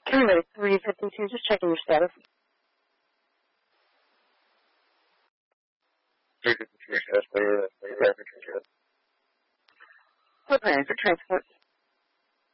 Anyway, 352, just checking your status. 352, status clear, traffic control. What plan for transport?